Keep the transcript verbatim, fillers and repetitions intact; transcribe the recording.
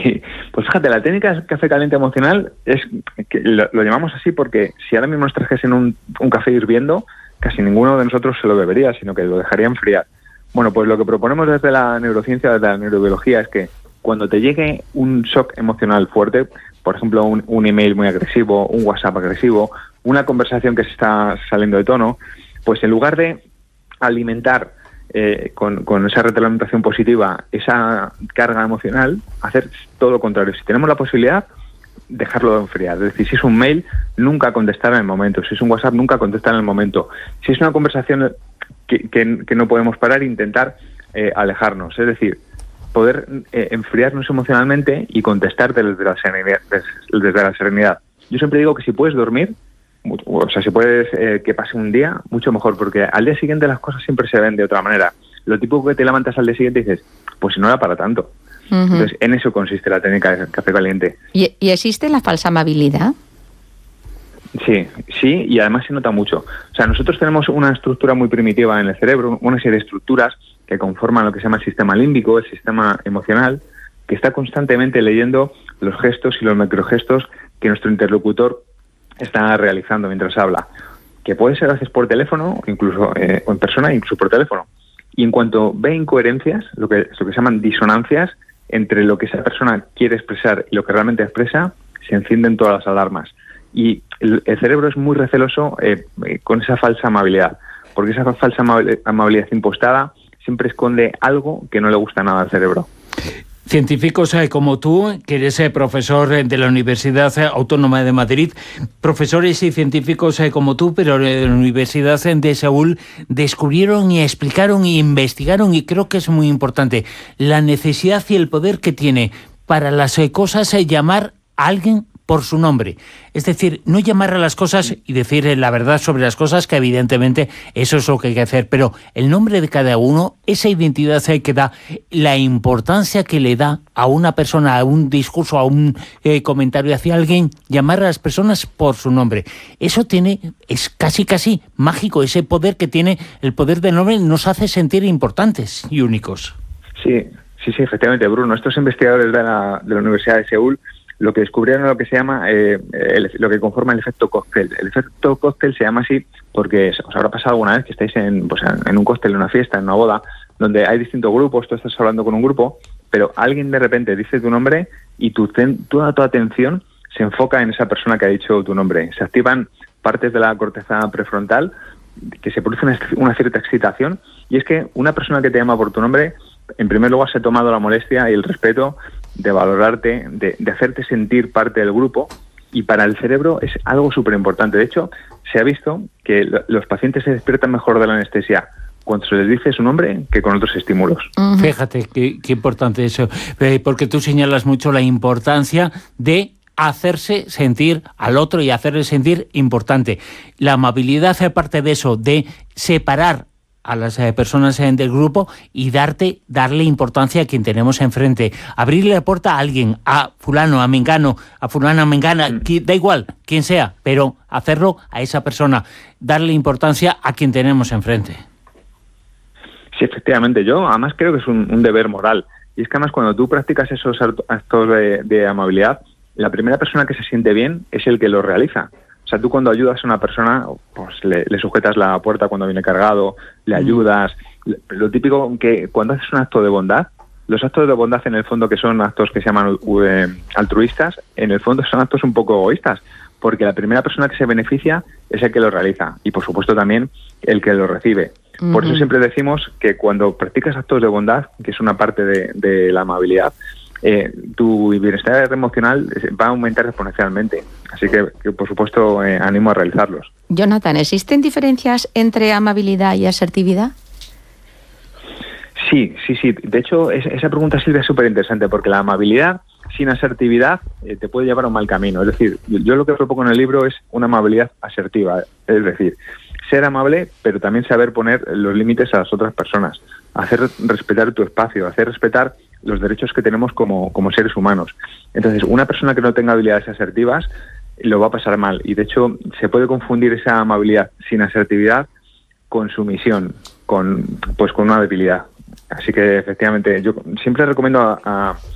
Sí, pues fíjate, la técnica café caliente emocional es que lo, lo llamamos así porque si ahora mismo nos trajesen un, un café hirviendo, casi ninguno de nosotros se lo bebería, sino que lo dejaría enfriar. Bueno, pues lo que proponemos desde la neurociencia, desde la neurobiología, es que cuando te llegue un shock emocional fuerte, por ejemplo, un, un email muy agresivo, un WhatsApp agresivo, una conversación que se está saliendo de tono, pues en lugar de alimentar eh, con, con esa retroalimentación positiva esa carga emocional, hacer todo lo contrario. Si tenemos la posibilidad, dejarlo enfriar. Es decir, si es un mail, nunca contestar en el momento. Si es un WhatsApp, nunca contestar en el momento. Si es una conversación que, que, que no podemos parar, intentar eh, alejarnos. Es decir, poder eh, enfriarnos emocionalmente y contestar desde la serenidad, desde la serenidad. Yo siempre digo que si puedes dormir, o sea, si puedes eh, que pase un día, mucho mejor, porque al día siguiente las cosas siempre se ven de otra manera. Lo típico que te levantas al día siguiente y dices, pues si no era para tanto. Uh-huh. Entonces, en eso consiste la técnica del café caliente. ¿Y, ¿Y existe la falsa amabilidad? Sí, sí, y además se nota mucho. O sea, nosotros tenemos una estructura muy primitiva en el cerebro, una serie de estructuras que conforman lo que se llama el sistema límbico, el sistema emocional, que está constantemente leyendo los gestos y los microgestos que nuestro interlocutor está realizando mientras habla, que puede ser a veces por teléfono, incluso eh, o en persona, incluso por teléfono. Y en cuanto ve incoherencias, lo que, lo que se llaman disonancias entre lo que esa persona quiere expresar y lo que realmente expresa, se encienden todas las alarmas. Y el, el cerebro es muy receloso eh, eh, con esa falsa amabilidad, porque esa falsa amabilidad impostada siempre esconde algo que no le gusta nada al cerebro. Científicos eh, como tú, que eres eh, profesor de la Universidad Autónoma de Madrid, profesores y científicos eh, como tú, pero de la Universidad de Seúl, descubrieron y explicaron y investigaron, y creo que es muy importante, la necesidad y el poder que tiene para las eh, cosas eh, llamar a alguien por su nombre. Es decir, no llamar a las cosas y decir la verdad sobre las cosas, que evidentemente eso es lo que hay que hacer, pero el nombre de cada uno, esa identidad que da, la importancia que le da a una persona, a un discurso, a un eh, comentario hacia alguien, llamar a las personas por su nombre. Eso tiene, es casi casi mágico, ese poder que tiene, el poder del nombre nos hace sentir importantes y únicos. Sí, sí, sí, efectivamente, Bruno. Estos investigadores de la, de la Universidad de Seúl lo que descubrieron lo que se llama, eh, el, lo que conforma el efecto cóctel. El efecto cóctel se llama así porque os habrá pasado alguna vez que estáis en, pues, en un cóctel, en una fiesta, en una boda, donde hay distintos grupos, tú estás hablando con un grupo, pero alguien de repente dice tu nombre y tu, toda tu atención se enfoca en esa persona que ha dicho tu nombre. Se activan partes de la corteza prefrontal, que se produce una, una cierta excitación, y es que una persona que te llama por tu nombre, en primer lugar se ha tomado la molestia y el respeto de valorarte, de, de hacerte sentir parte del grupo, y para el cerebro es algo súper importante. De hecho, se ha visto que lo, los pacientes se despiertan mejor de la anestesia cuando se les dice su nombre que con otros estímulos. Uh-huh. Fíjate qué, qué importante eso, eh, porque tú señalas mucho la importancia de hacerse sentir al otro y hacerle sentir importante. La amabilidad hace parte de eso, de separar a las eh, personas eh, del grupo y darte, darle importancia a quien tenemos enfrente. Abrirle la puerta a alguien, a fulano, a mengano, a fulana, a mengana, mm. que, da igual, quien sea, pero hacerlo a esa persona, darle importancia a quien tenemos enfrente. Sí, efectivamente, yo además creo que es un, un deber moral. Y es que además cuando tú practicas esos actos de, de amabilidad, la primera persona que se siente bien es el que lo realiza. O sea, tú cuando ayudas a una persona, pues le, le sujetas la puerta cuando viene cargado, le ayudas. Lo típico que cuando haces un acto de bondad, los actos de bondad en el fondo, que son actos que se llaman uh, altruistas, en el fondo son actos un poco egoístas, porque la primera persona que se beneficia es el que lo realiza y, por supuesto, también el que lo recibe. Uh-huh. Por eso siempre decimos que cuando practicas actos de bondad, que es una parte de, de la amabilidad, Eh, tu bienestar emocional va a aumentar exponencialmente. Así que, que por supuesto, eh, animo a realizarlos. Jonathan, ¿existen diferencias entre amabilidad y asertividad? Sí, sí, sí. De hecho, es, esa pregunta, Silvia, es súper interesante, porque la amabilidad sin asertividad eh, te puede llevar a un mal camino. Es decir, yo, yo lo que propongo en el libro es una amabilidad asertiva. Es decir, ser amable, pero también saber poner los límites a las otras personas. Hacer respetar tu espacio, hacer respetar los derechos que tenemos como, como seres humanos. Entonces, una persona que no tenga habilidades asertivas lo va a pasar mal. Y, de hecho, se puede confundir esa amabilidad sin asertividad con sumisión, con, pues, con una debilidad. Así que, efectivamente, yo siempre recomiendo a, a,